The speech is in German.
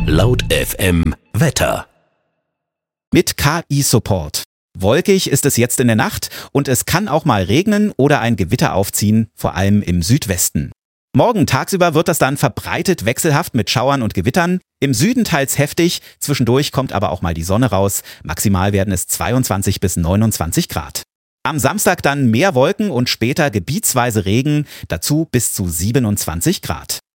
Laut FM Wetter. Mit KI-Support. Wolkig ist es jetzt in der Nacht und es kann auch mal regnen oder ein Gewitter aufziehen, vor allem im Südwesten. Morgen tagsüber wird das dann verbreitet wechselhaft mit Schauern und Gewittern. Im Süden teils heftig, zwischendurch kommt aber auch mal die Sonne raus. Maximal werden es 22 bis 29 Grad. Am Samstag dann mehr Wolken und später gebietsweise Regen, dazu bis zu 27 Grad.